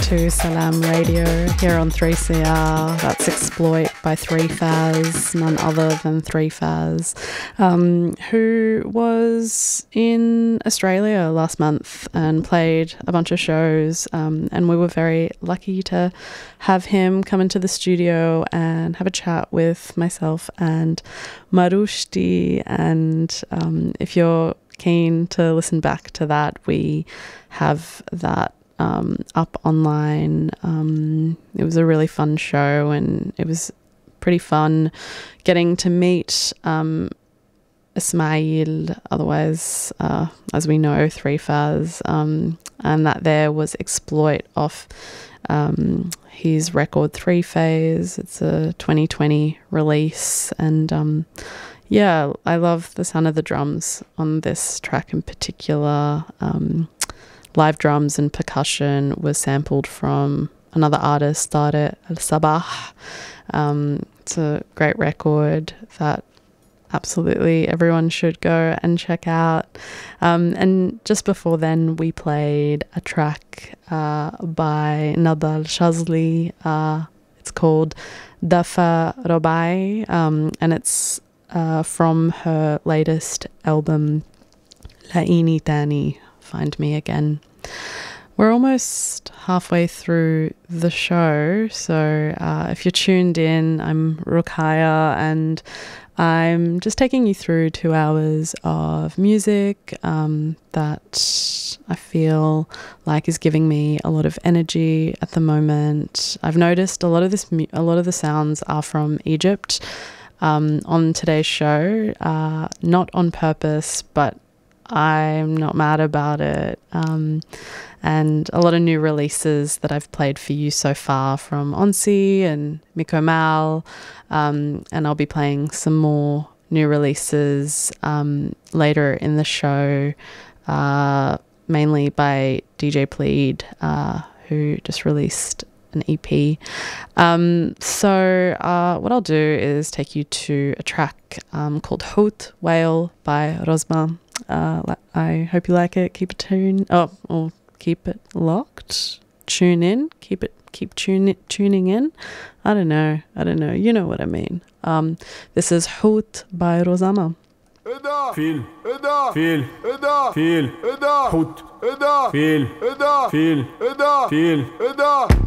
to Salam Radio here on 3CR. That's Exploit by 3Faz, none other than 3Faz, who was in Australia last month and played a bunch of shows, and we were very lucky to have him come into the studio and have a chat with myself and Marushti. And if you're keen to listen back to that, we have that up online. It was a really fun show, and it was pretty fun getting to meet Ismail, otherwise as we know 3Faz, and that there was Exploit off his record 3Phase. It's a 2020 release, and yeah, I love the sound of the drums on this track in particular. Live drums and percussion was sampled from another artist, Tariq El Sabah. It's a great record that absolutely everyone should go and check out. And just before then, we played a track by Nadal Shazli. It's called Dafa Robai, and it's from her latest album, Laini Tani, Find Me Again. We're almost halfway through the show, so if you're tuned in, I'm Rukaya, and I'm just taking you through 2 hours of music that I feel like is giving me a lot of energy at the moment. I've noticed a lot of the sounds are from Egypt on today's show, not on purpose, but I'm not mad about it. And a lot of new releases that I've played for you so far from Onsi and Miko Mal, and I'll be playing some more new releases later in the show, mainly by DJ Plead, who just released an EP. So what I'll do is take you to a track called Hout Whale by Rosma. I hope you like it. Keep it tuned. Or keep it locked. Tune in. Keep tuning in. I don't know. You know what I mean. This is Hout by Rosama. Feel Hout. Feel